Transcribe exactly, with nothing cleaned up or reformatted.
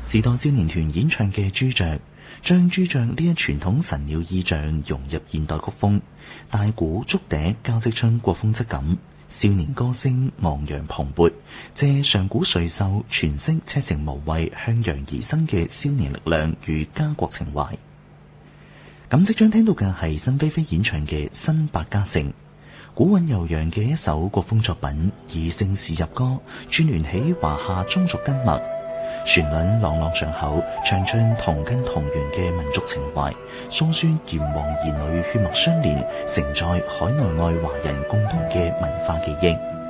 時代少年團演唱嘅朱雀，將朱雀呢一傳統神鳥意象融入現代曲風，大鼓竹笛交織出國風質感，少年歌聲昂揚磅礴，借上古瑞獸詮釋車誠無畏向陽而生嘅少年力量與家國情懷。咁即將聽到嘅係新飛飛演唱嘅新百家姓，古韻悠揚嘅一首國風作品，以姓氏入歌，串聯起華夏宗族根脈，旋律朗朗上口，唱出同根同源嘅民族情懷，訴說炎黃兒女血脈相連，承載海內外華人共同嘅文化記憶。